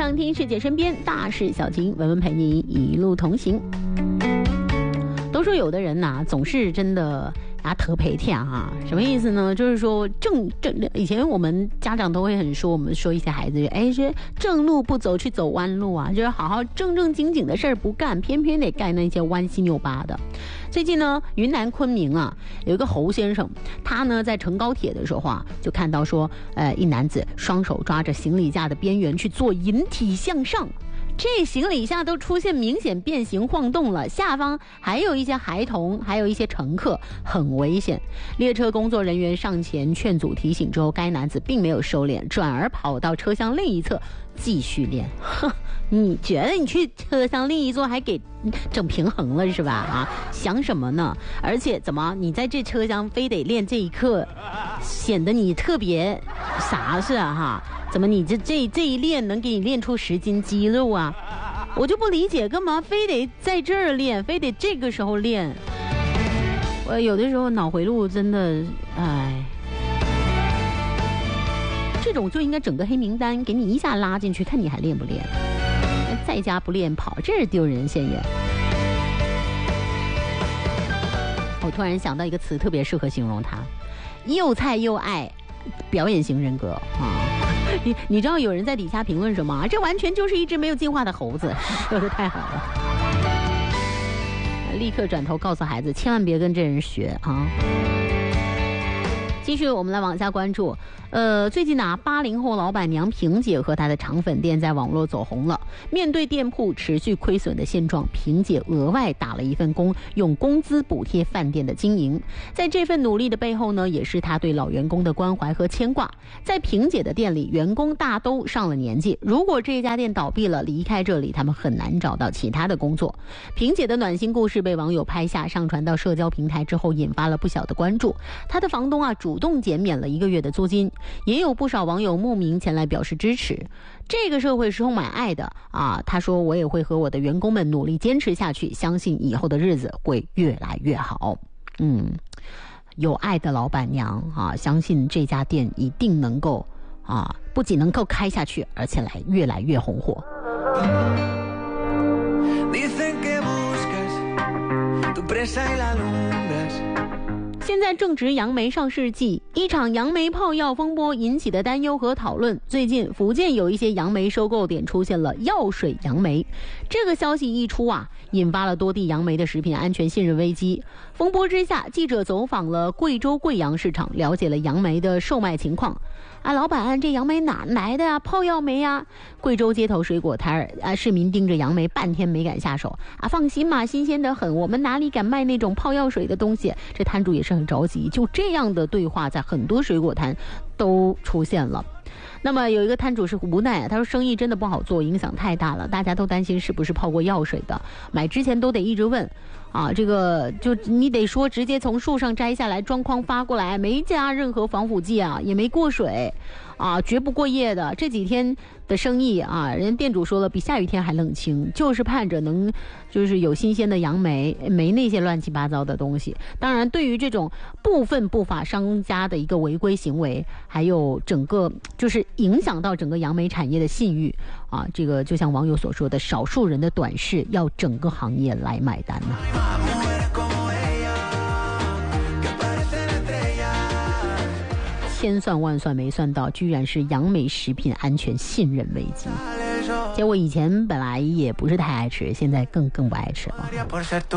常听世界身边大事小情，文文陪你一路同行。都说有的人呐，总是真的特赔天啊，什么意思呢？就是说以前我们家长都会很说，我们说一些孩子，这正路不走去走弯路啊，就是好好正经的事儿不干，偏偏得干那些歪七扭八的。最近呢，云南昆明啊，有一个侯先生，他呢在乘高铁的时候啊，就看到说，一男子双手抓着行李架的边缘去做引体向上。这行李架都出现明显变形晃动了，下方还有一些孩童，还有一些乘客，很危险。列车工作人员上前劝阻提醒之后，该男子并没有收敛，转而跑到车厢另一侧继续练。你觉得你去车厢另一座还给整平衡了是吧？想什么呢？而且怎么你在这车厢非得练这一刻，显得你特别啥是啊？怎么你这一练能给你练出10斤肌肉啊？我就不理解，干嘛非得在这儿练，非得这个时候练？我有的时候脑回路真的，这种就应该整个黑名单，给你一下拉进去，看你还练不练。在家不练跑，这是丢人现眼。我突然想到一个词，特别适合形容他，又菜又爱表演型人格啊！你知道有人在底下评论什么？这完全就是一只没有进化的猴子，说得太好了。立刻转头告诉孩子，千万别跟这人学啊！继续我们来往下关注，最近80后老板娘萍姐和她的肠粉店在网络走红了。面对店铺持续亏损的现状，萍姐额外打了一份工，用工资补贴饭店的经营。在这份努力的背后呢，也是她对老员工的关怀和牵挂。在萍姐的店里，员工大都上了年纪，如果这家店倒闭了，离开这里，他们很难找到其他的工作。萍姐的暖心故事被网友拍下，上传到社交平台之后，引发了不小的关注。她的房东主动减免了1个月的租金，也有不少网友慕名前来表示支持。这个社会是充满爱的啊！他说我也会和我的员工们努力坚持下去，相信以后的日子会越来越好。有爱的老板娘相信这家店一定能够不仅能够开下去，而且越来越红火。现在正值杨梅上市季，一场杨梅泡药风波引起的担忧和讨论。最近福建有一些杨梅收购点出现了药水杨梅，这个消息一出引发了多地杨梅的食品安全信任危机。风波之下，记者走访了贵州贵阳市场，了解了杨梅的售卖情况。老板，这杨梅哪来的呀？泡药梅呀？贵州街头水果摊市民盯着杨梅半天没敢下手放心嘛，新鲜的很，我们哪里敢卖那种泡药水的东西？这摊主也是很着急。就这样的对话在很多水果摊都出现了。那么有一个摊主是无奈，他说生意真的不好做，影响太大了，大家都担心是不是泡过药水的，买之前都得一直问这个就你得说直接从树上摘下来装筐发过来，没加任何防腐剂也没过水绝不过夜的。这几天的生意人家店主说了，比下雨天还冷清，就是盼着能就是有新鲜的杨梅，没那些乱七八糟的东西。当然对于这种部分不法商家的一个违规行为，还有整个就是影响到整个杨梅产业的信誉这个就像网友所说的，少数人的短视要整个行业来买单千算万算没算到，居然是杨梅食品安全信任危机。结果以前本来也不是太爱吃，现在更不爱吃了。